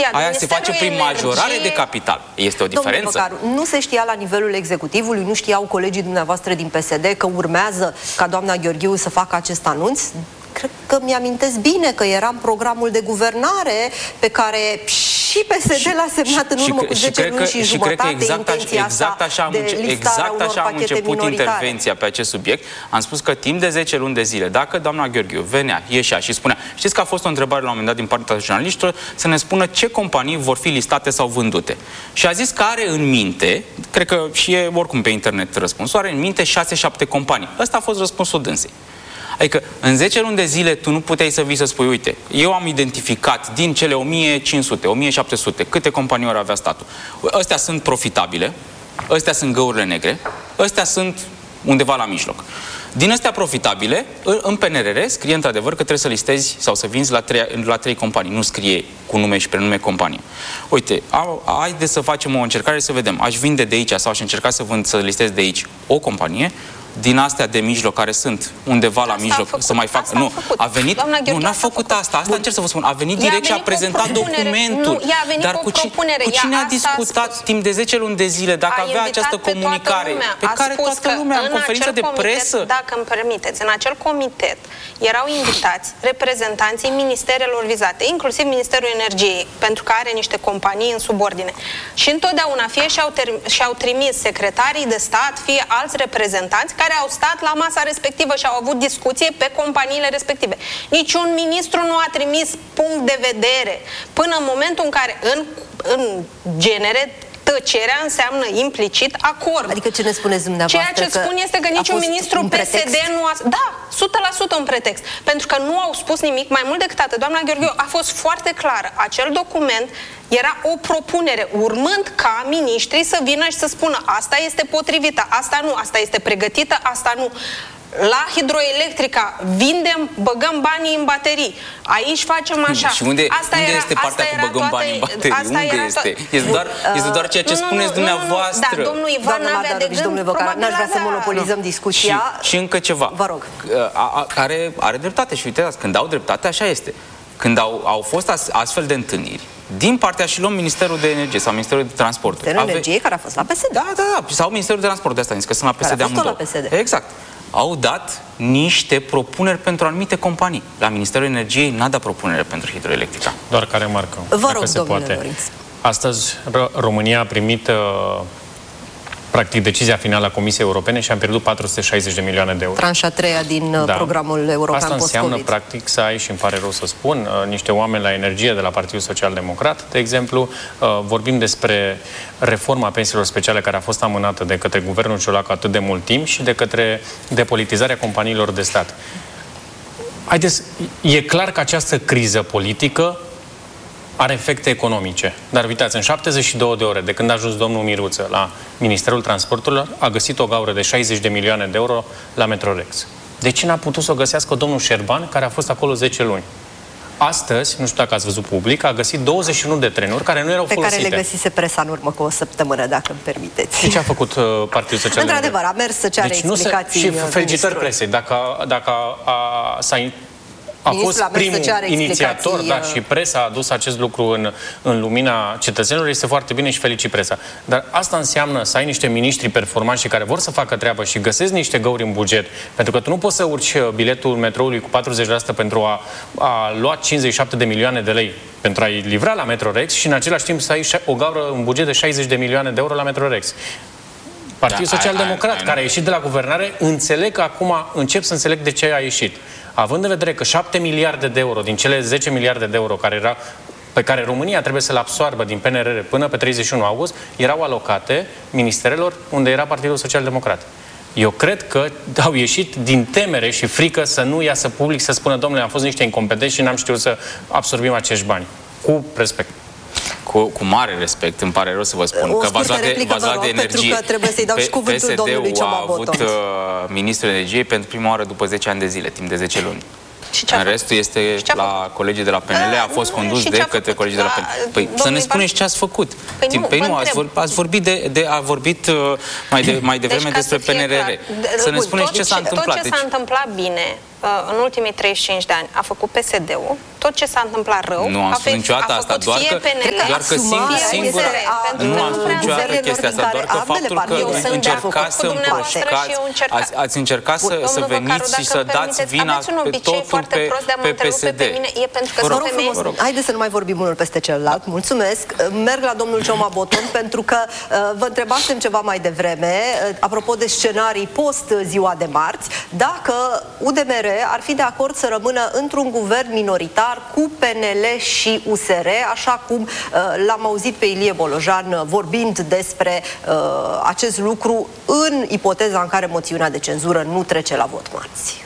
imediat. Aia se face prin majorare de capital. Este o diferență. Domnul Băcaru, nu se știa la nivelul executivului, nu știau colegii dumneavoastră din PSD că urmează ca doamna Gheorghiu să facă acest anunț? Cred că mi-amintesc bine că era în programul de guvernare pe care și PSD l-a semnat în urmă cu 10 luni și jumătate exact așa am început intervenția pe acest subiect. Am spus că timp de 10 luni de zile, dacă doamna Gheorghiu venea, ieșea și spunea, știți că a fost o întrebare la un moment dat din partea jurnaliștilor să ne spună ce companii vor fi listate sau vândute. Și a zis că are în minte, cred că și e oricum pe internet răspunsul, are în minte 6-7 companii. Ăsta a fost răspunsul dânsei. Adică în 10 luni de zile tu nu puteai să vii să spui, uite, eu am identificat din cele 1500, 1700, câte companii ori avea statul. Astea sunt profitabile, astea sunt găurile negre, astea sunt undeva la mijloc. Din astea profitabile, în PNRR scrie într-adevăr că trebuie să listezi sau să vinzi la 3 companii. Nu scrie cu nume și prenume companie. Uite, haideți să facem o încercare să vedem. Aș vinde de aici sau aș încerca să listez de aici o companie. Din astea de mijloc, care sunt undeva la mijloc, să mai fac... Nu, a venit... Nu, n-a făcut asta. Asta încerc să vă spun. A venit direct și a prezentat documentul. Dar cu cine a discutat timp de 10 luni de zile dacă avea această comunicare? Pe care toată lumea, în conferință de presă. Dacă îmi permiteți, în acel comitet erau invitați reprezentanții ministerelor vizate, inclusiv Ministerul Energiei, pentru că are niște companii în subordine. Și întotdeauna fie și-au trimis secretarii de stat, fie alți reprezentanți care au stat la masa respectivă și au avut discuție pe companiile respective. Niciun ministru nu a trimis punct de vedere până în momentul în care, în genere, tăcerea înseamnă implicit acord. Adică ce ne spuneți dumneavoastră? Ceea ce spun este că niciun ministru PSD nu a... Da, 100% un pretext. Pentru că nu au spus nimic. Mai mult decât atât, doamna Gheorghiu a fost foarte clară. Acel document era o propunere, urmând ca miniștrii să vină și să spună asta este potrivită, asta nu, asta este pregătită, asta nu. La hidroelectrica vindem, băgăm banii în baterii. Aici facem așa. Și unde este partea cu băgăm banii în baterii? Unde este? Este doar ceea ce spuneți dumneavoastră. Da, domnul Ivan n-avea de gând, n-aș vrea să monopolizăm discuția. Și încă ceva. Vă rog. Care are dreptate și uitați, când au dreptate, așa este. Când au fost astfel de întâlniri, din partea și luăm Ministerul de Energie sau Ministerul de Transport. Ministerul de Energie care a fost la PSD. Da. Sau Ministerul de Transport, de asta că sunt la PSD amândouă. Exact. Au dat niște propuneri pentru anumite companii. La Ministerul Energiei n-a dat propunere pentru hidroelectrica. Doar ca remarcă. Vă rog, domnule Lorinț. Astăzi România a primit practic decizia finală a Comisiei Europene și am pierdut 460 de milioane de euro. Tranșa 3-a din programul european post-COVID. Asta înseamnă practic să ai, și îmi pare rău să spun, niște oameni la energie de la Partidul Social Democrat, de exemplu, vorbim despre reforma pensiilor speciale care a fost amânată de către guvernul Ciolacu atât de mult timp și de către depolitizarea companiilor de stat. Haideți, e clar că această criză politică are efecte economice. Dar uitați, în 72 de ore de când a ajuns domnul Miruță la Ministerul Transporturilor, a găsit o gaură de 60 de milioane de euro la Metrorex. De ce n-a putut să o găsească domnul Șerban, care a fost acolo 10 luni? Astăzi, nu știu dacă ați văzut public, a găsit 21 de trenuri care nu erau folosite. Pe care le găsise presa în urmă cu o săptămână, dacă îmi permiteți. Și ce a făcut Partidul Social Democrat? Într-adevăr, a mers să ceară explicații. Și felicitări presei. Dacă a fost primul inițiator, dar și presa a adus acest lucru în lumina cetățenilor, este foarte bine și felicit presa. Dar asta înseamnă să ai niște miniștri performanți și care vor să facă treabă și găsesc niște găuri în buget, pentru că tu nu poți să urci biletul metroului cu 40% pentru a lua 57 de milioane de lei pentru a-i livra la Metrorex și în același timp să ai o gaură în buget de 60 de milioane de euro la Metrorex. Partidul Social Democrat, care a ieșit de la guvernare, înțeleg că acum încep să înțeleg de ce a ieșit. Având în vedere că 7 miliarde de euro din cele 10 miliarde de euro pe care România trebuie să le absoarbă din PNRR până pe 31 august, erau alocate ministerelor unde era Partidul Social Democrat. Eu cred că au ieșit din temere și frică să nu iasă public să spună, domnule, am fost niște incompetenți și n-am știut să absorbim acești bani. Cu respect. Cu mare respect, îmi pare rău să vă spun că v-ați luat de energie. Pentru că trebuie să-i dau și cuvântul domnului Cioma Boton. PSD-ul a avut ministrul energiei pentru prima oară după 10 ani de zile, timp de de luni. În restul este la colegii de la PNL, a fost condus de către colegii de la PNL. Păi să ne spuneți ce ați făcut. Păi nu, ați vorbit mai devreme despre PNRR. Să ne spuneți ce s-a întâmplat. Tot ce s-a întâmplat bine în ultimii 35 de ani a făcut PSD-ul, tot ce s-a întâmplat rău nu am spus niciodată asta, doar că singur nu am spus niciodată chestia asta, doar că faptul că încercați să împroșcați, ați încercat să veniți și să dați vina pe totul pe PSD. Haideți să nu mai vorbim unul peste celălalt. Mulțumesc. Merg la domnul Cioma Boton pentru că vă întrebasem ceva mai devreme, apropo de scenarii post ziua de marți, dacă UDMR ar fi de acord să rămână într-un guvern minoritar cu PNL și USR, așa cum l-am auzit pe Ilie Bolojan vorbind despre acest lucru în ipoteza în care moțiunea de cenzură nu trece la vot marți.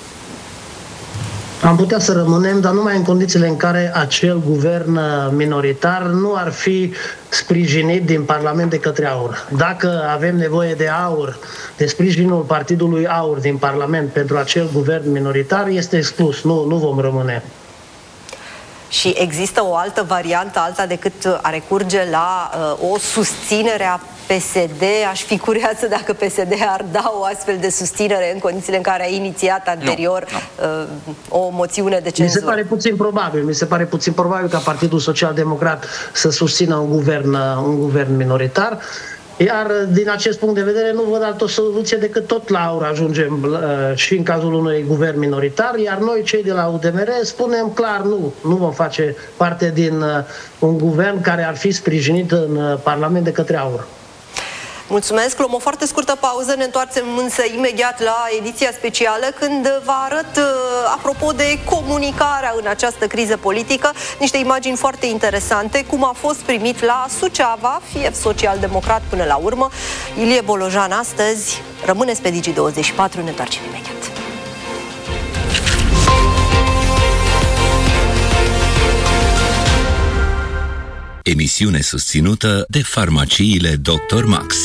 Am putea să rămânem, dar numai în condițiile în care acel guvern minoritar nu ar fi sprijinit din Parlament de către AUR. Dacă avem nevoie de AUR, de sprijinul Partidului AUR din Parlament pentru acel guvern minoritar, este exclus. Nu vom rămâne. Și există o altă variantă, alta decât a recurge la o susținere a PSD? Aș fi curioasă dacă PSD ar da o astfel de susținere în condițiile în care a inițiat anterior o moțiune de cenzură. Mi se pare puțin probabil ca Partidul Social Democrat să susțină un guvern minoritar. Iar din acest punct de vedere nu văd altă soluție decât tot la AUR ajungem și în cazul unui guvern minoritar, iar noi cei de la UDMR spunem clar nu vom face parte din un guvern care ar fi sprijinit în Parlament de către AUR. Mulțumesc, luăm o foarte scurtă pauză, ne întoarcem însă imediat la ediția specială când vă arăt, apropo de comunicarea în această criză politică, niște imagini foarte interesante, cum a fost primit la Suceava, fief social-democrat până la urmă, Ilie Bolojan astăzi. Rămâneți pe Digi24, ne întoarcem imediat. Emisiune susținută de farmaciile Dr. Max.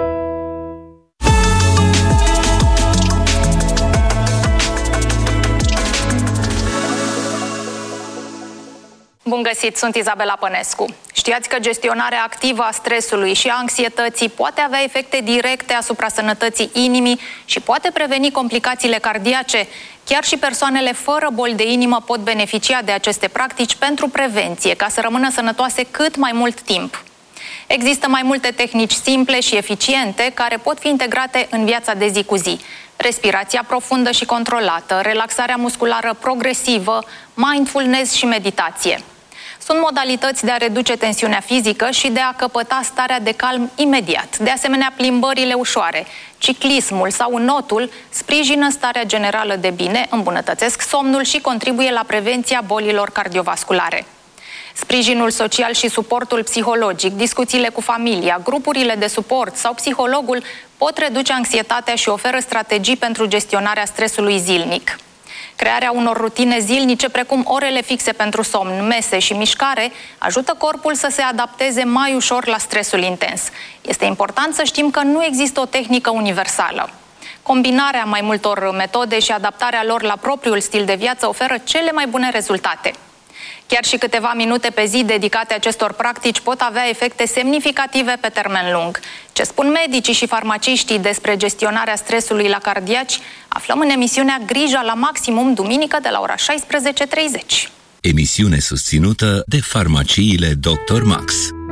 Bun găsit, sunt Izabela Pănescu. Știați că gestionarea activă a stresului și a anxietății poate avea efecte directe asupra sănătății inimii și poate preveni complicațiile cardiace? Chiar și persoanele fără boli de inimă pot beneficia de aceste practici pentru prevenție, ca să rămână sănătoase cât mai mult timp. Există mai multe tehnici simple și eficiente care pot fi integrate în viața de zi cu zi. Respirația profundă și controlată, relaxarea musculară progresivă, mindfulness și meditație. Sunt modalități de a reduce tensiunea fizică și de a căpăta starea de calm imediat. De asemenea, plimbările ușoare, ciclismul sau înotul sprijină starea generală de bine, îmbunătățesc somnul și contribuie la prevenția bolilor cardiovasculare. Sprijinul social și suportul psihologic, discuțiile cu familia, grupurile de suport sau psihologul pot reduce anxietatea și oferă strategii pentru gestionarea stresului zilnic. Crearea unor rutine zilnice, precum orele fixe pentru somn, mese și mișcare, ajută corpul să se adapteze mai ușor la stresul intens. Este important să știm că nu există o tehnică universală. Combinarea mai multor metode și adaptarea lor la propriul stil de viață oferă cele mai bune rezultate. Chiar și câteva minute pe zi dedicate acestor practici pot avea efecte semnificative pe termen lung. Ce spun medicii și farmaciștii despre gestionarea stresului la cardiaci, aflăm în emisiunea Grija la maximum, duminică de la ora 16:30. Emisiune susținută de farmaciile Dr. Max.